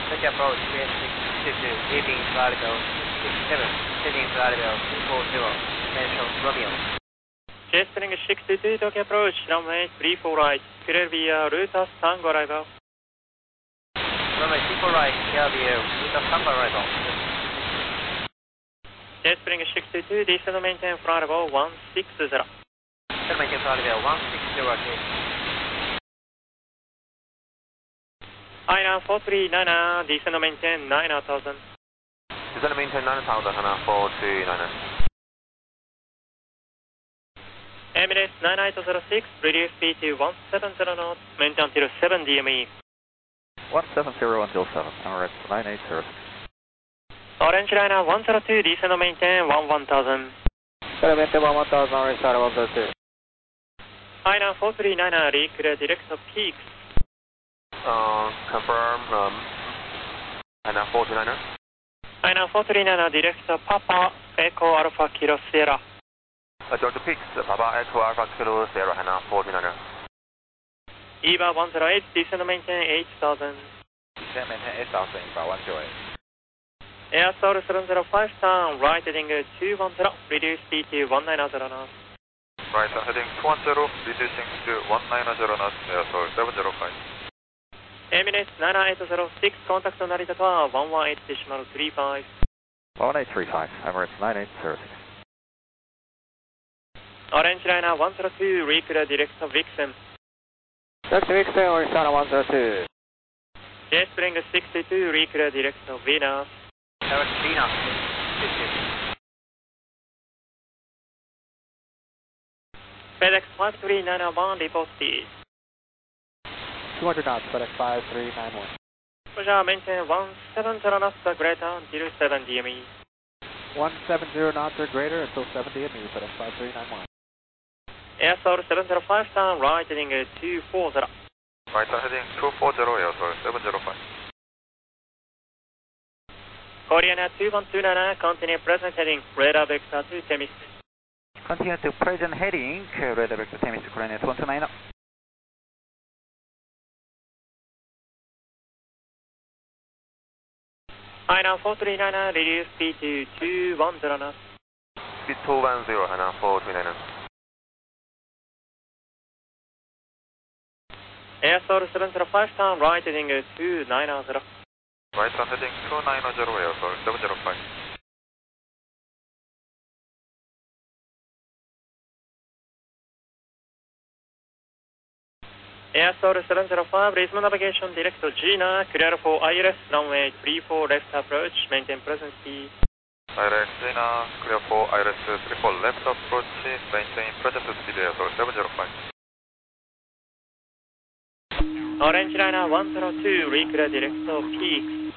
Take approach, VN622, leaving flight level 667, sending flight level 240, dimension Romeo. Jetstring 622, Tokyo approach, runway 34 right, clear via Ruta Tango arrival. Runway 34 right, clear via Ruta Tango arrival. Jetstring 622, descend maintain flight level 160. Descend maintain flight level 160, okay. INA 439, descend maintain 9000. Descend maintain 9000, HANA 439. Emirates 9806, reduce speed to 170 knots, maintain until 7 DME. 170 until 7, Emirates 9806. Orange Liner 102, descend maintain 1000. Descend maintain 1000, Orange Liner 102. INA 439, reclear direct of peaks. Confirm, HANA 429. INA 439, direct Papa Echo Alpha Kilo Sierra. Georgia Peaks, Papa Echo Alpha Kilo Sierra, HANA 429. EVA 108, descend maintain 8000. Descend maintain 8000, EVA 108. Air Soul 705, turn right heading 210, reduce speed to 190 knots. Right, heading 210, reducing to 190 knots, Air Soul 705. Emirates 9806, contact Narita Tower 118.35. 1835, Emirates 9806. Orange Liner 102, reclear direct of Vixen. Direct to Vixen, Orange Liner 102. Jetstring 62, reclear direct of Venus. Direct Venus. FedEx 5391, report speed. 200 knots, FedEx 5391. Roger, maintain 170 knots or greater until 7 DME. 170 knots or greater until 7 DME, FedEx 5391. Air Soul 705, turn right heading 240. Right, heading 240, Air Soul 705. Korean 2129, continue present heading, radar vector to Temis. Continue to present heading, radar vector Temis, Korean 2129. INA 439, reduce speed to 210 knots. Speed 210, HANA 429. Air Soul 705, turn right heading 290. Right, heading 290, Air Soul 705. Air Soul 705, resume navigation direct to Gina, clear for ILS, runway 34 left approach, maintain present speed. ILS Gina, clear for ILS 34 left approach, maintain present speed, Air Soul 705. Orange Liner 102, reclear direct of Peaks.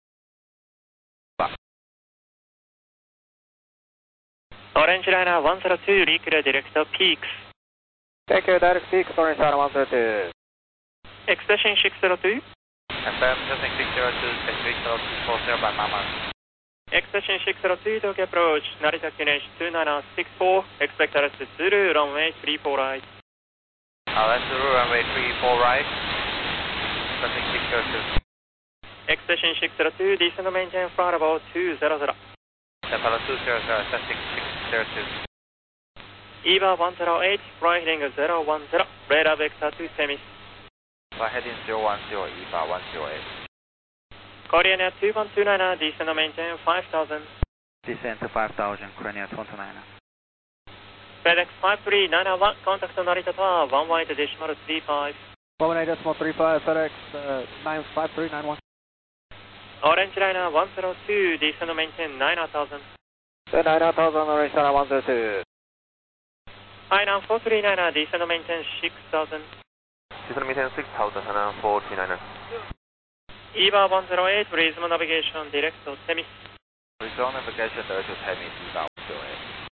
Orange Liner 102, reclear direct of Peaks. Thank you, direct Peaks, Orange Liner 102. Extension 602. Confirm, Justin 602, Pacific 240 by Mama. Extension 602, Tokyo approach, Narita QNH 2964, expect arrest Zulu, runway 34 right. Let's do runway 34 right. Justin 602. Extension 602, descend maintain flight about 200. Impala 200, Justin 602. EVA 108, right heading 010, radar vector to Temis. Right heading 010, EVA 108. Korean 2129, descend maintain 5000. Descend to 5000, Korean 2129. FedEx 5391, contact Narita Tower 118.35. 118.35, FedEx 5391. Orange Liner 102, descend maintain 9000. 9000, Orange Liner 102. INA 439, descend maintain 6000. Descend maintain 6000, HANA 429. EVA 108, resume navigation direct to Temis. Resume navigation direct to Temis, EVA 108.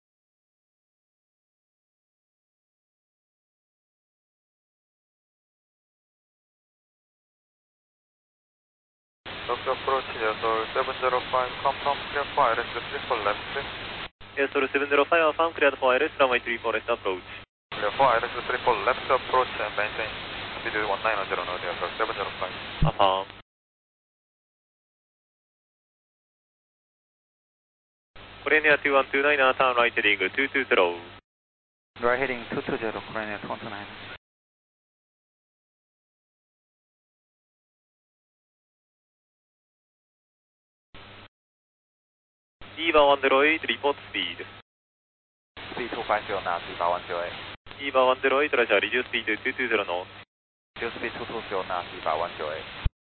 Tokyo approach, Air Soul 705, confirm clear for ILS 34 left. Air Soul 705, affirm cleared for ILS, runway 34 left approach. Clear for ILS 34 left approach and maintain speed 190 knots, Air Soul 705. Affirm. Korean Air 2129, turn right heading 220. Right heading 220, Korean Air 229. EVA Android, report speed. Speed 250 knots, EVA 108. EVA Android, roger, reduce speed to 220 knots. Reduce speed 220 knots, EVA 108.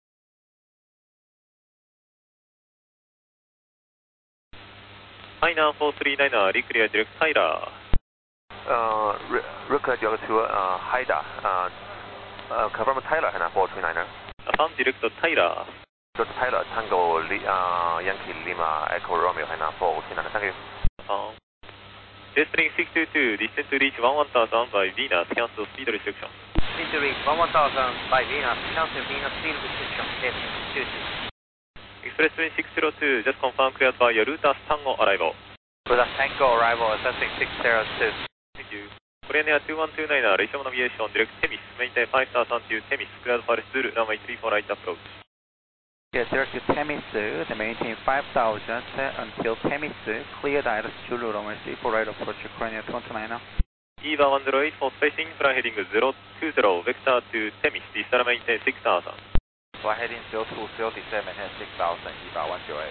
China 439, reclear direct Tyler. Record direct to Haida. Confirm Tyler, Hana 439er. Affirm direct Tyler. Direct Tyler, Tango Yankee Lima Echo Romeo, Hana 439er. Thank you. Affirm. Jetstream 622, descend to reach 11,000 by Venus, cancel speed restriction. Need to reach 11,000 by Venus, cancel Venus speed restriction, Jetstream 622. Expressway 602, just confirm cleared by Rutas Tango arrival. With a Tango arrival, assessing 602. Thank you. Korean Air 2129, Raytheon Aviation, direct Temis, maintain 5,000 to Temis, cleared for Zulu, runway 34 right approach. Yes, direct to Temis, the maintain 5,000 until Temis, cleared Iris Zulu, runway 34 right approach, Korean Air 2129. EVA Android for spacing, fly heading 020, vector to Temis, descend maintain 6,000. Fly heading 020, descend maintain 6,000, EVA 108.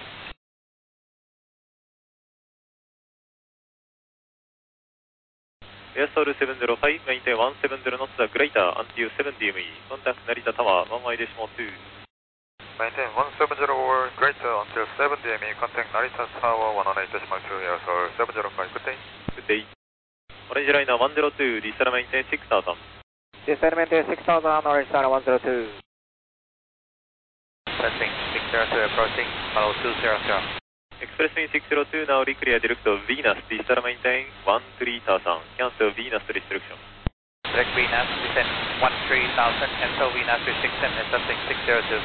Airstall 705, maintain 170 knots greater until 7 DME. Contact Narita Tower, 1Y-2. Maintain 170 or greater until 7 DME. Contact Narita Tower, 118.2. Airstall 705, good day. Good day. Orange Liner 102, descend maintain 6,000. Descend maintain 6,000 on Orange Liner 102. Assessing 602 approaching, follow 200. Expressway 602, now reclear direct to Venus, descend maintain 13,000. Cancel Venus restriction. Direct Venus, descend 13,000, cancel Venus restriction, assessing 602.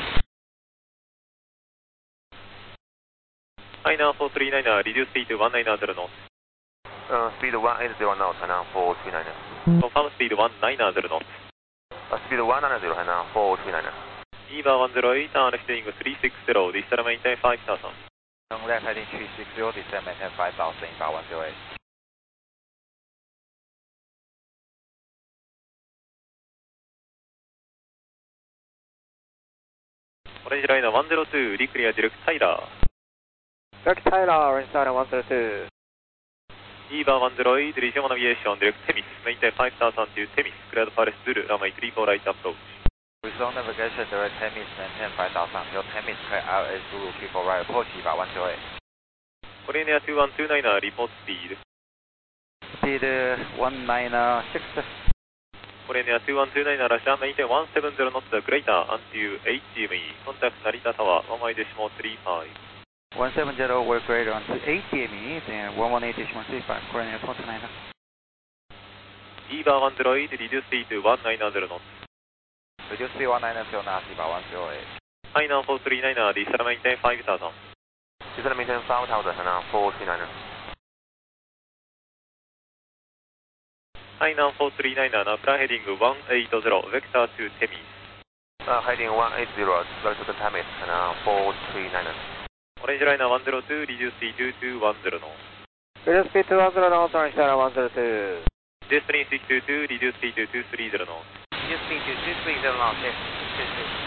China 439, reduce speed to 190 knots. Speed 180 knots, Hana 439er. Confirm speed 190 knots. Speed 190, Hana 439er. EVA Android, turn heading 360, descend maintain 5,000. Turn left heading 360, descend maintain 5,000, EVA 108. Orange Liner 102, reclear direct Tyler. Direct Tyler, Orange Liner 102. EVA Android, Raytheon Aviation, direct Temis, maintain 5,000 to Temis, cleared for Zulu, runway 34 right approach. Resume navigation, direct Temis, maintain 5,000 till Temis, clear LA Zulu, 34 right approach, EVA 108. Korean Air 2129, report speed. Speed 196. Korean Air 2129, Russia, maintain 170 knots greater until 8 DME. Contact Narita Tower, 1Y-35. 170 or greater until 8 DME, then 118.35, Korean Air 2129. EVA Android, reduce speed to 190 knots. Reduce speed 190 knots, EVA 108. China 439, descend maintain 5,000. Descend maintain 5,000, Hana 439er. China 439, now fly heading 180, vector to Temis. Heading 180, direct to Temis, Hana 439er. Orange Liner 102, reduce speed to 210 knots. Reduce speed 200 knots, Orange Liner 102. Jetstream 622, reduce speed to 230 knots. Reduce speed to 230 knots, Jetstream 622.